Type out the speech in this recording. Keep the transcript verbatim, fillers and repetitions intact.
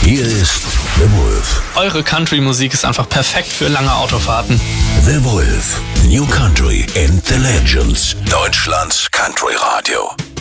Hier ist The Wolf. Eure Country-Musik ist einfach perfekt für lange Autofahrten. The Wolf. New Country and the Legends. Deutschlands Country Radio.